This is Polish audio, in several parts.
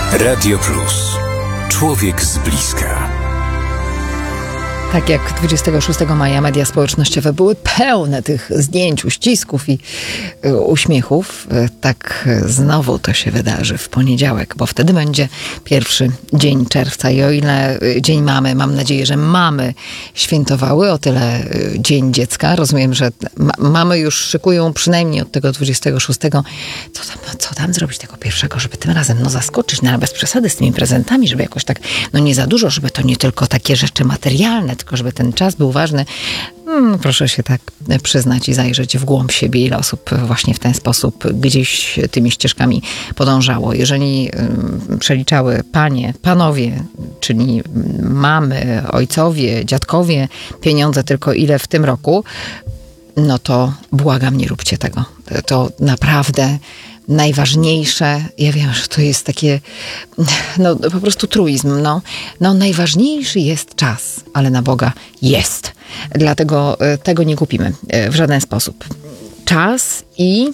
Radio Plus. Człowiek z bliska. Tak jak 26 maja media społecznościowe były pełne tych zdjęć, uścisków i uśmiechów, tak znowu to się wydarzy w poniedziałek, bo wtedy będzie pierwszy dzień czerwca i o ile Dzień Mamy, mam nadzieję, że mamy świętowały, o tyle Dzień Dziecka. Rozumiem, że mamy już szykują przynajmniej od tego 26. Co tam zrobić tego pierwszego, żeby tym razem zaskoczyć, ale bez przesady z tymi prezentami, żeby jakoś tak, nie za dużo, żeby to nie tylko takie rzeczy materialne, tylko żeby ten czas był ważny. Proszę się tak przyznać i zajrzeć w głąb siebie, ile osób właśnie w ten sposób gdzieś tymi ścieżkami podążało. Jeżeli przeliczały panie, panowie, czyli mamy, ojcowie, dziadkowie, pieniądze tylko ile w tym roku, to błagam, nie róbcie tego. To naprawdę najważniejsze, ja wiem, że to jest takie, po prostu truizm, najważniejszy jest czas, ale na Boga jest. Dlatego tego nie kupimy w żaden sposób. Czas i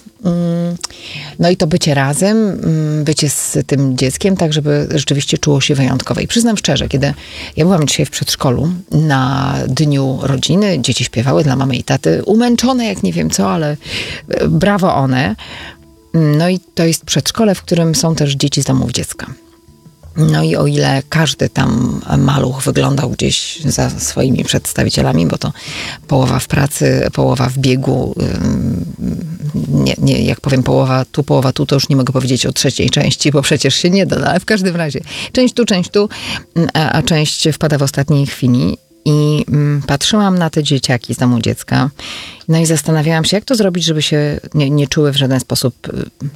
to bycie razem, bycie z tym dzieckiem, tak żeby rzeczywiście czuło się wyjątkowe. I przyznam szczerze, kiedy ja byłam dzisiaj w przedszkolu na Dniu Rodziny, dzieci śpiewały dla mamy i taty, umęczone jak nie wiem co, ale brawo one. I to jest przedszkole, w którym są też dzieci z domów dziecka. I o ile każdy tam maluch wyglądał gdzieś za swoimi przedstawicielami, bo to połowa w pracy, połowa w biegu, nie, jak powiem połowa tu, to już nie mogę powiedzieć o trzeciej części, bo przecież się nie da, ale w każdym razie część tu, a część wpada w ostatniej chwili. I patrzyłam na te dzieciaki z domu dziecka, i zastanawiałam się, jak to zrobić, żeby się nie czuły w żaden sposób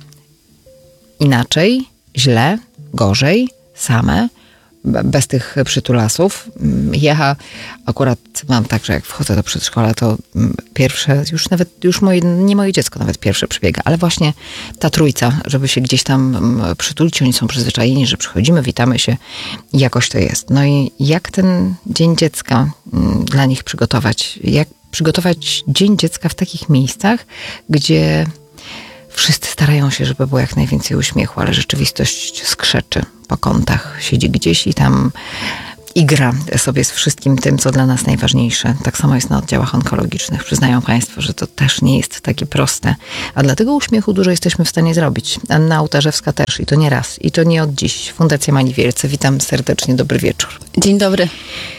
inaczej, źle, gorzej, same, bez tych przytulasów. Ja akurat mam tak, że jak wchodzę do przedszkola, to pierwsze, nie moje dziecko nawet pierwsze przebiega, ale właśnie ta trójca, żeby się gdzieś tam przytulić, oni są przyzwyczajeni, że przychodzimy, witamy się i jakoś to jest. I jak ten Dzień Dziecka dla nich przygotować? Jak przygotować Dzień Dziecka w takich miejscach, gdzie wszyscy starają się, żeby było jak najwięcej uśmiechu, ale rzeczywistość skrzeczy po kątach, siedzi gdzieś i tam igra sobie z wszystkim tym, co dla nas najważniejsze. Tak samo jest na oddziałach onkologicznych. Przyznają Państwo, że to też nie jest takie proste. A dlatego uśmiechu dużo jesteśmy w stanie zrobić. Anna Ołtarzewska też. I to nie raz. I to nie od dziś. Fundacja Mani Wielce. Witam serdecznie. Dobry wieczór. Dzień dobry.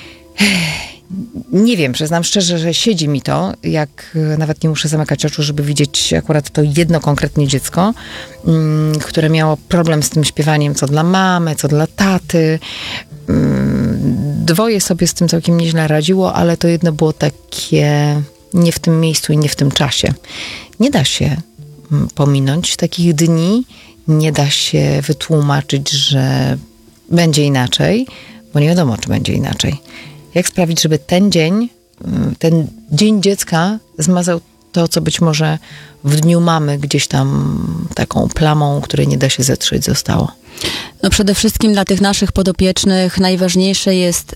Nie wiem, przyznam szczerze, że siedzi mi to, jak nawet nie muszę zamykać oczu, żeby widzieć akurat to jedno konkretnie dziecko, które miało problem z tym śpiewaniem, co dla mamy, co dla taty. Dwoje sobie z tym całkiem nieźle radziło, ale to jedno było takie nie w tym miejscu i nie w tym czasie. Nie da się pominąć takich dni, nie da się wytłumaczyć, że będzie inaczej, bo nie wiadomo, czy będzie inaczej. Jak sprawić, żeby ten dzień dziecka zmazał to, co być może w Dniu Mamy gdzieś tam taką plamą, której nie da się zetrzeć, zostało? Przede wszystkim dla tych naszych podopiecznych najważniejsze jest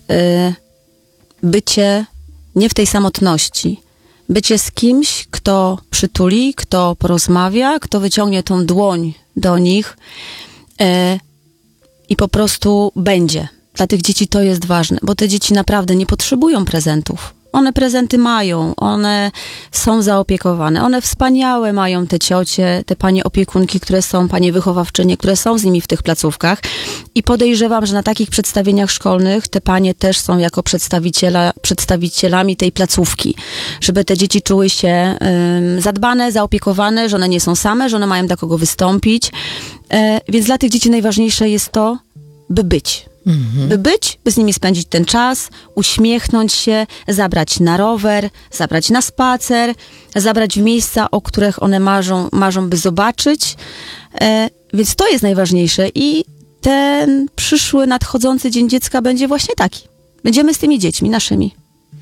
bycie nie w tej samotności. Bycie z kimś, kto przytuli, kto porozmawia, kto wyciągnie tą dłoń do nich i po prostu będzie. Dla tych dzieci to jest ważne, bo te dzieci naprawdę nie potrzebują prezentów. One prezenty mają, one są zaopiekowane, one wspaniałe mają te ciocie, te panie opiekunki, które są, panie wychowawczynie, które są z nimi w tych placówkach i podejrzewam, że na takich przedstawieniach szkolnych te panie też są jako przedstawicielami tej placówki, żeby te dzieci czuły się zadbane, zaopiekowane, że one nie są same, że one mają dla kogo wystąpić, więc dla tych dzieci najważniejsze jest to, by być. By z nimi spędzić ten czas, uśmiechnąć się, zabrać na rower, zabrać na spacer, zabrać w miejsca, o których one marzą by zobaczyć. Więc to jest najważniejsze i ten przyszły, nadchodzący Dzień Dziecka będzie właśnie taki. Będziemy z tymi dziećmi naszymi.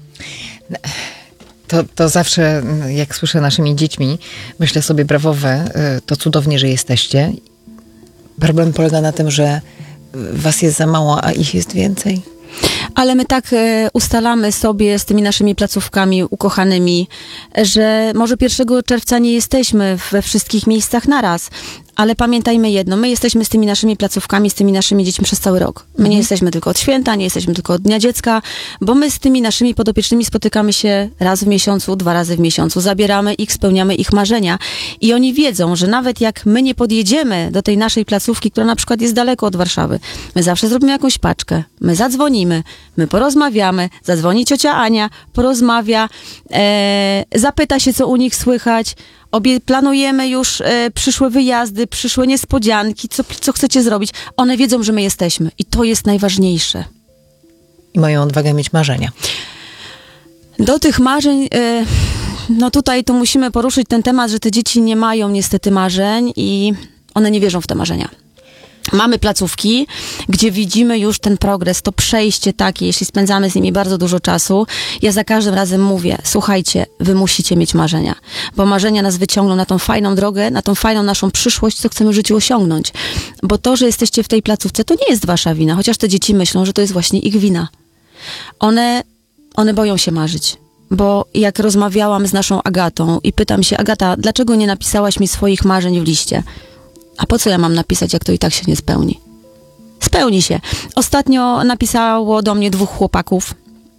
To zawsze, jak słyszę naszymi dziećmi, myślę sobie, brawo wy, to cudownie, że jesteście. Problem polega na tym, że was jest za mało, a ich jest więcej. Ale my tak ustalamy sobie z tymi naszymi placówkami ukochanymi, że może 1 czerwca nie jesteśmy we wszystkich miejscach naraz, Ale pamiętajmy jedno, my jesteśmy z tymi naszymi placówkami, z tymi naszymi dziećmi przez cały rok. My nie jesteśmy tylko od święta, nie jesteśmy tylko od Dnia Dziecka, bo my z tymi naszymi podopiecznymi spotykamy się raz w miesiącu, 2 razy w miesiącu, zabieramy ich, spełniamy ich marzenia i oni wiedzą, że nawet jak my nie podjedziemy do tej naszej placówki, która na przykład jest daleko od Warszawy, my zawsze zrobimy jakąś paczkę, my zadzwonimy, my porozmawiamy, zadzwoni ciocia Ania, porozmawia, zapyta się, co u nich słychać. Planujemy już przyszłe wyjazdy, przyszłe niespodzianki, co chcecie zrobić. One wiedzą, że my jesteśmy i to jest najważniejsze. I mają odwagę mieć marzenia. Do tych marzeń, no tutaj to musimy poruszyć ten temat, że te dzieci nie mają niestety marzeń i one nie wierzą w te marzenia. Mamy placówki, gdzie widzimy już ten progres, to przejście takie, jeśli spędzamy z nimi bardzo dużo czasu. Ja za każdym razem mówię, słuchajcie, wy musicie mieć marzenia, bo marzenia nas wyciągną na tą fajną drogę, na tą fajną naszą przyszłość, co chcemy w życiu osiągnąć. Bo to, że jesteście w tej placówce, to nie jest wasza wina, chociaż te dzieci myślą, że to jest właśnie ich wina. One boją się marzyć. Bo jak rozmawiałam z naszą Agatą i pytam się, Agata, dlaczego nie napisałaś mi swoich marzeń w liście? A po co ja mam napisać, jak to i tak się nie spełni? Spełni się. Ostatnio napisało do mnie 2 chłopaków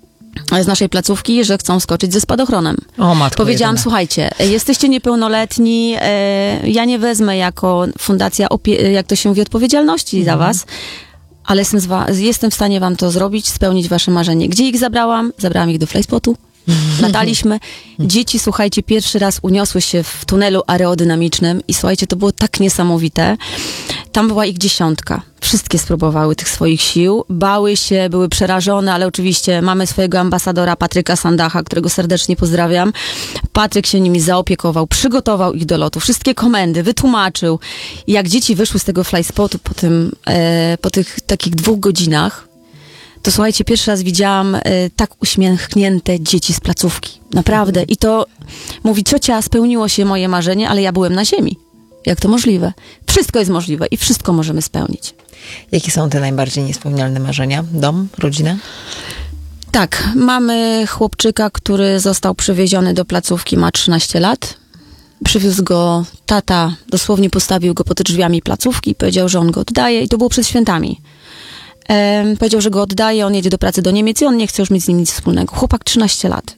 z naszej placówki, że chcą skoczyć ze spadochronem. O matko Powiedziałam, jedyna. słuchajcie, jesteście niepełnoletni, ja nie wezmę jako fundacja, jak to się mówi, odpowiedzialności za was, ale jestem w stanie wam to zrobić, spełnić wasze marzenie. Gdzie ich zabrałam? Zabrałam ich do Flyspotu. Lataliśmy. Dzieci, słuchajcie, pierwszy raz uniosły się w tunelu aerodynamicznym i słuchajcie, to było tak niesamowite. Tam była ich 10. Wszystkie spróbowały tych swoich sił. Bały się, były przerażone, ale oczywiście mamy swojego ambasadora Patryka Sandacha, którego serdecznie pozdrawiam. Patryk się nimi zaopiekował, przygotował ich do lotu, wszystkie komendy, wytłumaczył. I jak dzieci wyszły z tego flyspotu po tych takich 2 godzinach, to słuchajcie, pierwszy raz widziałam tak uśmiechnięte dzieci z placówki. Naprawdę. I to mówi, ciocia, spełniło się moje marzenie, ale ja byłem na ziemi. Jak to możliwe? Wszystko jest możliwe i wszystko możemy spełnić. Jakie są te najbardziej niespełnialne marzenia? Dom? Rodzina? Tak, mamy chłopczyka, który został przywieziony do placówki, ma 13 lat. Przywiózł go tata, dosłownie postawił go pod drzwiami placówki, powiedział, że on go oddaje i to było przed świętami. Powiedział, że go oddaje, on jedzie do pracy do Niemiec i on nie chce już mieć z nim nic wspólnego. Chłopak 13 lat.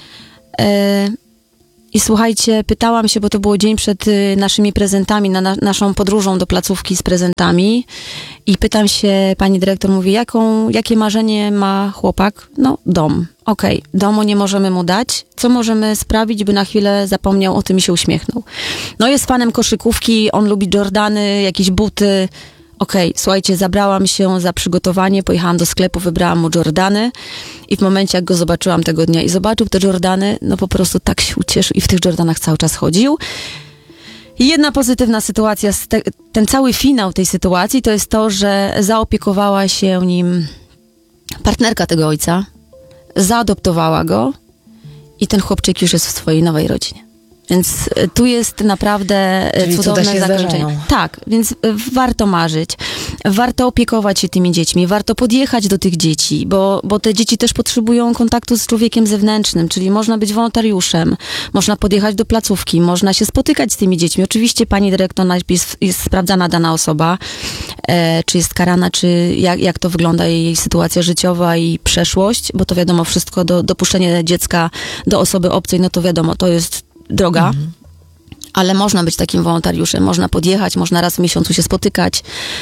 I słuchajcie, pytałam się, bo to było dzień przed naszymi prezentami, naszą podróżą do placówki z prezentami i pytam się, pani dyrektor mówi, jakie marzenie ma chłopak? No, dom. Okej, domu nie możemy mu dać. Co możemy sprawić, by na chwilę zapomniał o tym i się uśmiechnął? No, jest fanem koszykówki, on lubi Jordany, jakieś buty. Okej, słuchajcie, zabrałam się za przygotowanie, pojechałam do sklepu, wybrałam mu Jordany i w momencie, jak go zobaczyłam tego dnia i zobaczył te Jordany, no po prostu tak się ucieszył i w tych Jordanach cały czas chodził. I jedna pozytywna sytuacja, ten cały finał tej sytuacji, to jest to, że zaopiekowała się nim partnerka tego ojca, zaadoptowała go i ten chłopczyk już jest w swojej nowej rodzinie. Więc tu jest naprawdę czyli cudowne zakończenie. zdarzają. Tak, więc warto marzyć, warto opiekować się tymi dziećmi, warto podjechać do tych dzieci, bo te dzieci też potrzebują kontaktu z człowiekiem zewnętrznym, czyli można być wolontariuszem, można podjechać do placówki, można się spotykać z tymi dziećmi. Oczywiście pani dyrektor najpierw jest sprawdzana dana osoba, czy jest karana, czy jak to wygląda jej sytuacja życiowa i przeszłość, bo to wiadomo wszystko, dopuszczenie dziecka do osoby obcej, no to wiadomo, to jest droga, ale można być takim wolontariuszem, można podjechać, można raz w miesiącu się spotykać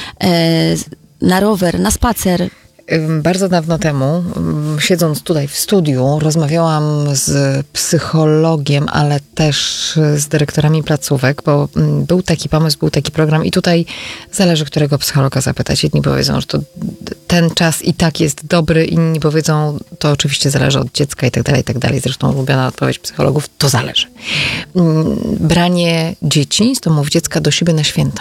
na rower, na spacer. Bardzo dawno temu, siedząc tutaj w studiu, rozmawiałam z psychologiem, ale też z dyrektorami placówek, bo był taki pomysł, był taki program i tutaj zależy, którego psychologa zapytać. Jedni powiedzą, że to ten czas i tak jest dobry, inni powiedzą, to oczywiście zależy od dziecka i tak dalej, i tak dalej. Zresztą ulubiona odpowiedź psychologów, to zależy. Branie dzieci, z domów dziecka do siebie na święta,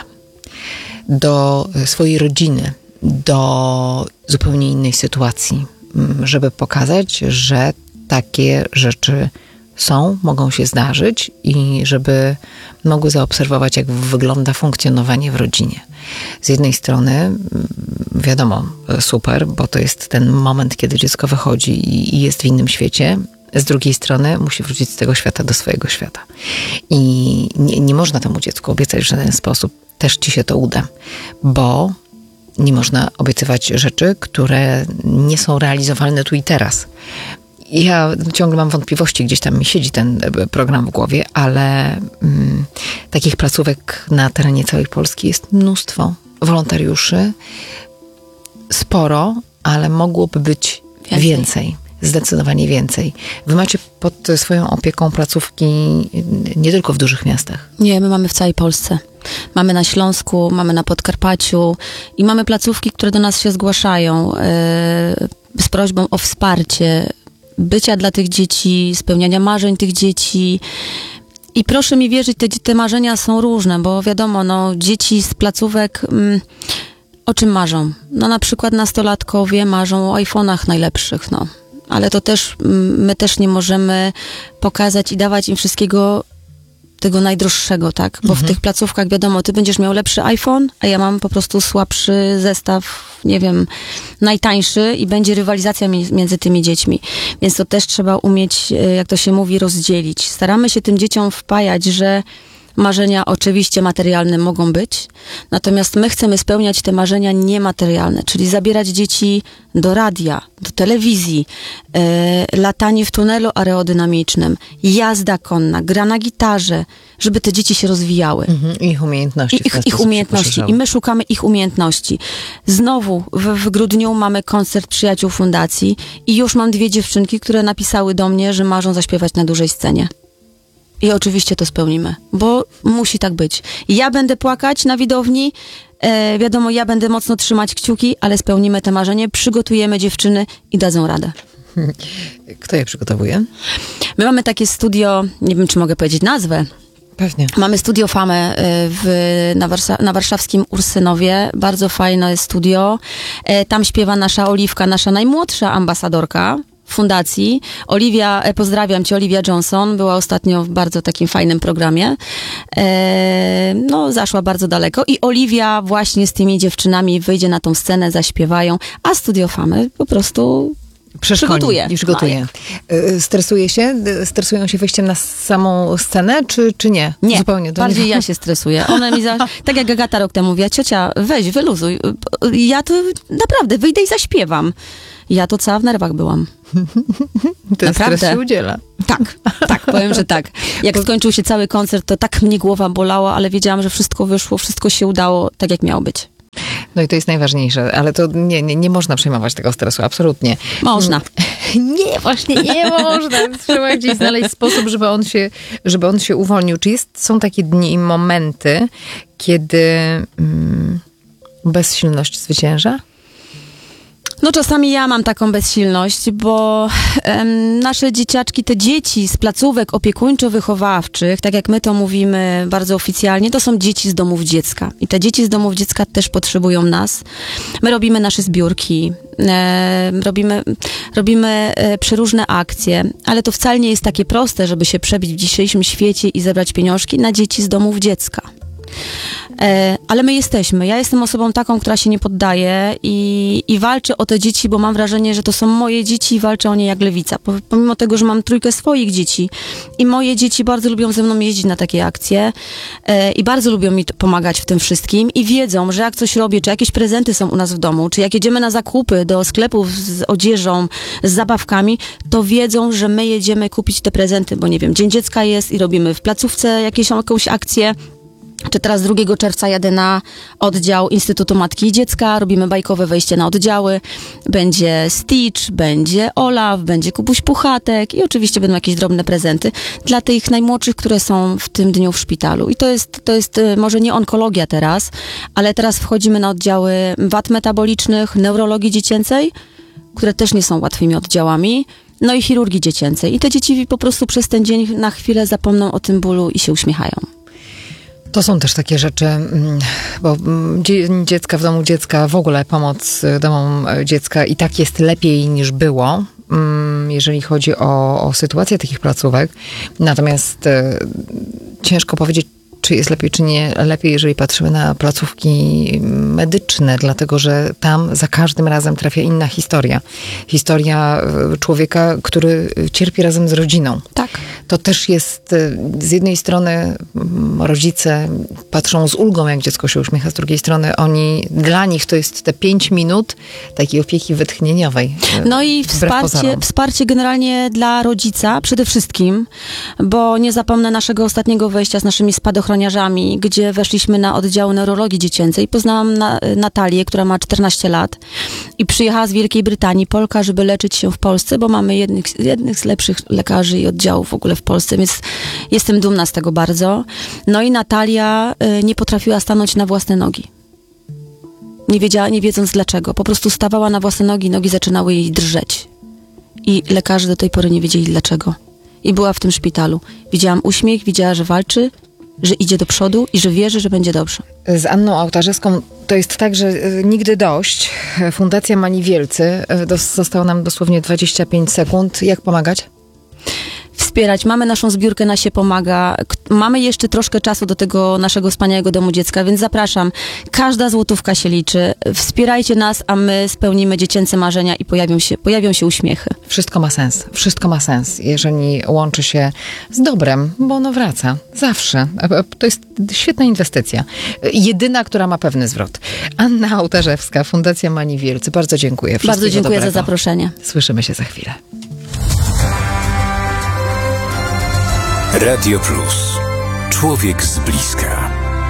do swojej rodziny, do zupełnie innej sytuacji, żeby pokazać, że takie rzeczy są, mogą się zdarzyć i żeby mogły zaobserwować, jak wygląda funkcjonowanie w rodzinie. Z jednej strony, wiadomo, super, bo to jest ten moment, kiedy dziecko wychodzi i jest w innym świecie. Z drugiej strony musi wrócić z tego świata do swojego świata. I nie można temu dziecku obiecać w żaden sposób, też ci się to uda, bo nie można obiecywać rzeczy, które nie są realizowalne tu i teraz. Ja ciągle mam wątpliwości, gdzieś tam mi siedzi ten program w głowie, ale takich placówek na terenie całej Polski jest mnóstwo. Wolontariuszy sporo, ale mogłoby być więcej. Zdecydowanie więcej. Wy macie pod swoją opieką placówki nie tylko w dużych miastach. Nie, my mamy w całej Polsce. Mamy na Śląsku, mamy na Podkarpaciu i mamy placówki, które do nas się zgłaszają z prośbą o wsparcie bycia dla tych dzieci, spełniania marzeń tych dzieci. I proszę mi wierzyć, te marzenia są różne, bo wiadomo, dzieci z placówek o czym marzą? Na przykład nastolatkowie marzą o iPhone'ach najlepszych, ale to też, my też nie możemy pokazać i dawać im wszystkiego tego najdroższego, tak? Bo w tych placówkach wiadomo, ty będziesz miał lepszy iPhone, a ja mam po prostu słabszy zestaw, nie wiem, najtańszy i będzie rywalizacja między tymi dziećmi. Więc to też trzeba umieć, jak to się mówi, rozdzielić. Staramy się tym dzieciom wpajać, że marzenia oczywiście materialne mogą być, natomiast my chcemy spełniać te marzenia niematerialne, czyli zabierać dzieci do radia, do telewizji, latanie w tunelu aerodynamicznym, jazda konna, gra na gitarze, żeby te dzieci się rozwijały. Ich umiejętności. Ich umiejętności. I my szukamy ich umiejętności. Znowu w grudniu mamy koncert Przyjaciół Fundacji i już mam 2 dziewczynki, które napisały do mnie, że marzą zaśpiewać na dużej scenie. I oczywiście to spełnimy, bo musi tak być. Ja będę płakać na widowni, wiadomo, ja będę mocno trzymać kciuki, ale spełnimy te marzenie, przygotujemy dziewczyny i dadzą radę. Kto je przygotowuje? My mamy takie studio, nie wiem, czy mogę powiedzieć nazwę. Pewnie. Mamy studio Famę na warszawskim Ursynowie. Bardzo fajne studio. Tam śpiewa nasza Oliwka, nasza najmłodsza ambasadorka fundacji. Oliwia, pozdrawiam cię, Olivia Johnson, była ostatnio w bardzo takim fajnym programie. Zaszła bardzo daleko i Oliwia właśnie z tymi dziewczynami wyjdzie na tą scenę, zaśpiewają, a Studio Famy po prostu przygotuje. Stresują się wyjściem na samą scenę, czy nie? Nie, zupełnie bardziej ja się stresuję. One mi tak jak Agata rok temu mówiła, ciocia, weź, wyluzuj. Ja to naprawdę wyjdę i zaśpiewam. Ja to cała w nerwach byłam. Ten stres się udziela. Tak, powiem, że tak. Jak skończył się cały koncert, to tak mnie głowa bolała, ale wiedziałam, że wszystko wyszło, wszystko się udało tak, jak miało być. No i to jest najważniejsze, ale to nie można przejmować tego stresu, absolutnie. Można. Nie, właśnie nie można. Trzeba gdzieś znaleźć sposób, żeby on się uwolnił. Czy są takie dni i momenty, kiedy bezsilność zwycięża? Czasami ja mam taką bezsilność, bo nasze dzieciaczki, te dzieci z placówek opiekuńczo-wychowawczych, tak jak my to mówimy bardzo oficjalnie, to są dzieci z domów dziecka. I te dzieci z domów dziecka też potrzebują nas. My robimy nasze zbiórki, robimy przeróżne akcje, ale to wcale nie jest takie proste, żeby się przebić w dzisiejszym świecie i zebrać pieniążki na dzieci z domów dziecka. Ale my jesteśmy. Ja jestem osobą taką, która się nie poddaje i walczę o te dzieci, bo mam wrażenie, że to są moje dzieci i walczę o nie jak lewica. Pomimo tego, że mam 3 swoich dzieci i moje dzieci bardzo lubią ze mną jeździć na takie akcje i bardzo lubią mi pomagać w tym wszystkim i wiedzą, że jak coś robię, czy jakieś prezenty są u nas w domu, czy jak jedziemy na zakupy do sklepów z odzieżą, z zabawkami, to wiedzą, że my jedziemy kupić te prezenty, bo nie wiem, Dzień Dziecka jest i robimy w placówce jakąś akcję. Czy teraz 2 czerwca jadę na oddział Instytutu Matki i Dziecka, robimy bajkowe wejście na oddziały, będzie Stitch, będzie Olaf, będzie Kubuś Puchatek i oczywiście będą jakieś drobne prezenty dla tych najmłodszych, które są w tym dniu w szpitalu. I to jest może nie onkologia teraz, ale teraz wchodzimy na oddziały wad metabolicznych, neurologii dziecięcej, które też nie są łatwymi oddziałami, no i chirurgii dziecięcej. I te dzieci po prostu przez ten dzień na chwilę zapomną o tym bólu i się uśmiechają. To są też takie rzeczy, bo dziecka w domu dziecka, w ogóle pomoc domom dziecka i tak jest lepiej niż było, jeżeli chodzi o sytuację takich placówek. Natomiast ciężko powiedzieć, czy jest lepiej, czy nie lepiej, jeżeli patrzymy na placówki medyczne, dlatego że tam za każdym razem trafia inna historia. Historia człowieka, który cierpi razem z rodziną. Tak. To też jest, z jednej strony rodzice patrzą z ulgą, jak dziecko się uśmiecha, z drugiej strony dla nich to jest te 5 minut takiej opieki wytchnieniowej. No i wsparcie generalnie dla rodzica przede wszystkim, bo nie zapomnę naszego ostatniego wejścia z naszymi spadochroniarzami, gdzie weszliśmy na oddział neurologii dziecięcej. Poznałam Natalię, która ma 14 lat i przyjechała z Wielkiej Brytanii, Polka, żeby leczyć się w Polsce, bo mamy jednych z lepszych lekarzy i oddziałów w ogóle w Polsce, więc jestem dumna z tego bardzo. No i Natalia nie potrafiła stanąć na własne nogi. Nie wiedząc dlaczego. Po prostu stawała na własne nogi zaczynały jej drżeć. I lekarze do tej pory nie wiedzieli dlaczego. I była w tym szpitalu. Widziałam uśmiech, widziała, że walczy, że idzie do przodu i że wierzy, że będzie dobrze. Z Anną Ołtarzewską to jest tak, że nigdy dość. Fundacja Mani Wielcy. Zostało nam dosłownie 25 sekund. Jak pomagać? Wspierać. Mamy naszą zbiórkę Na się pomaga. Mamy jeszcze troszkę czasu do tego naszego wspaniałego domu dziecka, więc zapraszam. Każda złotówka się liczy. Wspierajcie nas, a my spełnimy dziecięce marzenia i pojawią się uśmiechy. Wszystko ma sens. Wszystko ma sens, jeżeli łączy się z dobrem, bo ono wraca. Zawsze. To jest świetna inwestycja. Jedyna, która ma pewny zwrot. Anna Ołtarzewska, Fundacja Mani Wielcy. Bardzo dziękuję. Bardzo dziękuję dobrego. za zaproszenie. Słyszymy się za chwilę. Radio Plus. Człowiek z bliska.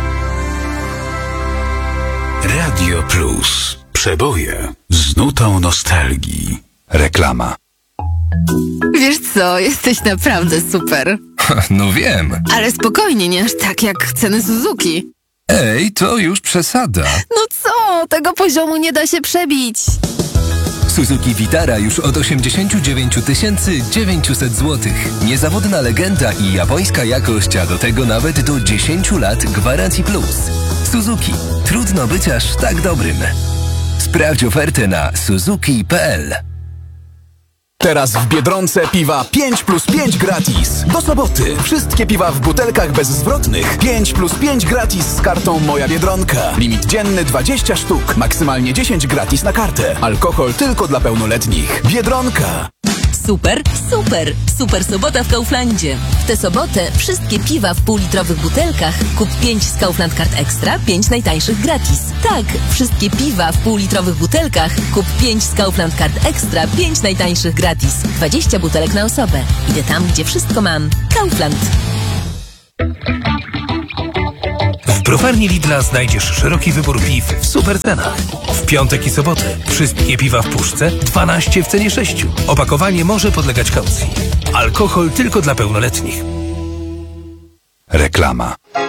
Radio Plus. Przeboje z nutą nostalgii. Reklama. Wiesz co, jesteś naprawdę super. No wiem. Ale spokojnie, nie aż tak jak ceny Suzuki. Ej, to już przesada. No co, tego poziomu nie da się przebić. Suzuki Vitara już od 89 900 zł. Niezawodna legenda i japońska jakość, a do tego nawet do 10 lat gwarancji plus. Suzuki. Trudno być aż tak dobrym. Sprawdź ofertę na suzuki.pl. Teraz w Biedronce piwa 5+5 gratis. Do soboty wszystkie piwa w butelkach bezzwrotnych 5+5 gratis z kartą Moja Biedronka. Limit dzienny 20 sztuk, maksymalnie 10 gratis na kartę. Alkohol tylko dla pełnoletnich. Biedronka. Super, super, super sobota w Kauflandzie. W tę sobotę wszystkie piwa w półlitrowych butelkach kup 5 z Kaufland Card Extra, 5 najtańszych gratis. Tak, wszystkie piwa w półlitrowych butelkach kup 5 z Kaufland Card Extra, 5 najtańszych gratis. 20 butelek na osobę. Idę tam, gdzie wszystko mam. Kaufland. W browarni Lidla znajdziesz szeroki wybór piw w super cenach. W piątek i sobotę wszystkie piwa w puszce 12 w cenie 6. Opakowanie może podlegać kaucji. Alkohol tylko dla pełnoletnich. Reklama.